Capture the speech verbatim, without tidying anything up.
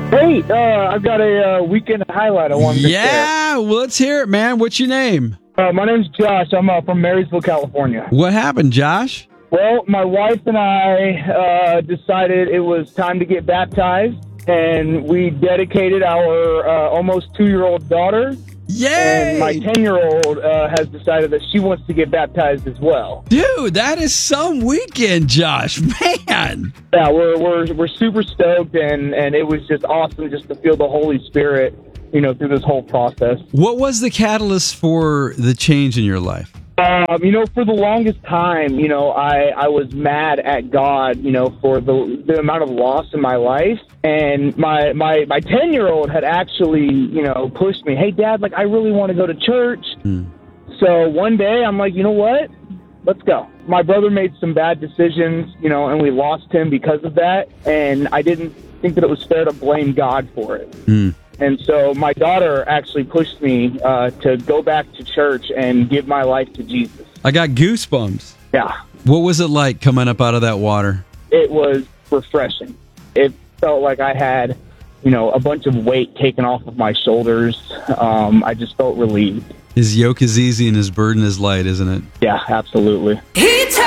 Hey, uh, I've got a uh, weekend highlight I wanted to share. Yeah, well, let's hear it, man. What's your name? Uh, my name's Josh. I'm uh, from Marysville, California. What happened, Josh? Well, my wife and I uh, decided it was time to get baptized, and we dedicated our uh, almost two-year-old daughter. Yay! And my ten-year-old uh, has decided that she wants to get baptized as well. Dude, that is some weekend, Josh. Man. Yeah, we're we're we're super stoked, and, and it was just awesome just to feel the Holy Spirit, you know, through this whole process. What was the catalyst for the change in your life? Um, you know, for the longest time, you know, I, I was mad at God, you know, for the the amount of loss in my life. And my my my ten-year-old had actually, you know, pushed me, hey, Dad, like, I really want to go to church. Mm. So one day I'm like, you know what? Let's go. My brother made some bad decisions, you know, and we lost him because of that. And I didn't think that it was fair to blame God for it. Mm. And so my daughter actually pushed me uh, to go back to church and give my life to Jesus. I got goosebumps. Yeah. What was it like coming up out of that water? It was refreshing. It felt like I had, you know, a bunch of weight taken off of my shoulders. Um, I just felt relieved. His yoke is easy and his burden is light, isn't it? Yeah, absolutely. He